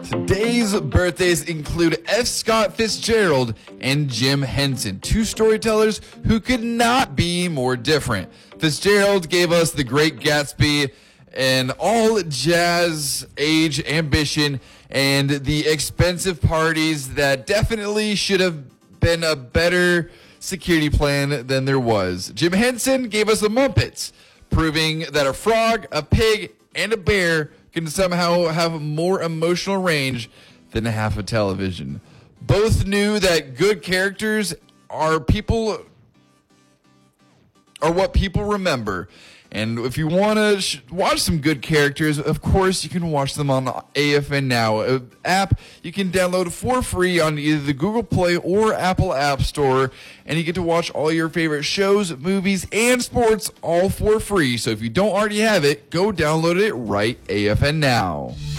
Today's birthdays include F. Scott Fitzgerald and Jim Henson, two storytellers who could not be more different. Fitzgerald gave us The Great Gatsby, an all-jazz age ambition, and The Expensive Parties that definitely should have been a better security plan than there was. Jim Henson gave us The Muppets, proving that a frog, a pig, and a bear can somehow have more emotional range than half a television. Both knew that good characters are what people remember. And if you want to watch some good characters, of course, you can watch them on the AFN Now app. You can download for free on either the Google Play or Apple App Store. And you get to watch all your favorite shows, movies, and sports all for free. So if you don't already have it, go download it right AFN Now.